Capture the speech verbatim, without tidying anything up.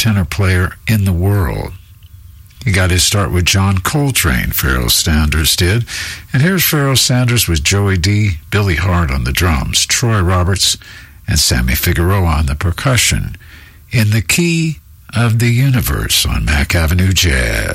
tenor player in the world. He got his start with John Coltrane, Pharoah Sanders did. And here's Pharoah Sanders with Joey D, Billy Hart on the drums, Troy Roberts, and Sammy Figueroa on the percussion, in the key of the universe on Mack Avenue Jazz.